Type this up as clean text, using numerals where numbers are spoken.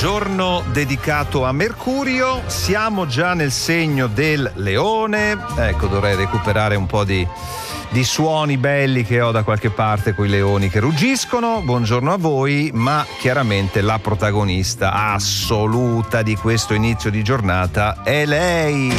giorno dedicato a Mercurio, siamo già nel segno del Leone. Ecco, dovrei recuperare un po' di suoni belli che ho da qualche parte, coi leoni che ruggiscono. Buongiorno a voi, ma chiaramente la protagonista assoluta di questo inizio di giornata è lei.